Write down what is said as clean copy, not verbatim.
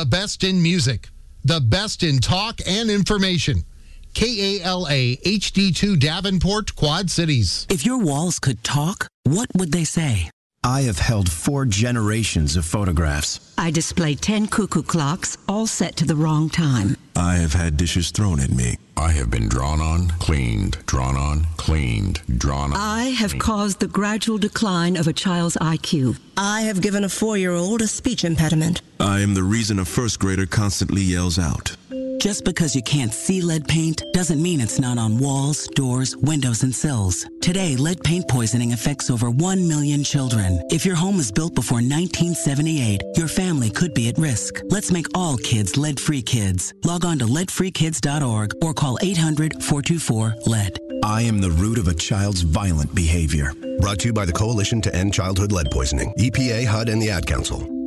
The best in music. The best in talk and information. KALA HD2 Davenport, Quad Cities. If your walls could talk, what would they say? I have held 4 generations of photographs. I display 10 cuckoo clocks, all set to the wrong time. I have had dishes thrown at me. I have been drawn on, cleaned, drawn on, cleaned, drawn on. I have caused the gradual decline of a child's IQ. I have given a 4-year-old a speech impediment. I am the reason a first grader constantly yells out. Just because you can't see lead paint doesn't mean it's not on walls, doors, windows, and sills. Today, lead paint poisoning affects over 1 million children. If your home was built before 1978, your family could be at risk. Let's make all kids lead-free kids. Log on to leadfreekids.org or call 800-424-LEAD. I am the root of a child's violent behavior. Brought to you by the Coalition to End Childhood Lead Poisoning, EPA, HUD, and the Ad Council.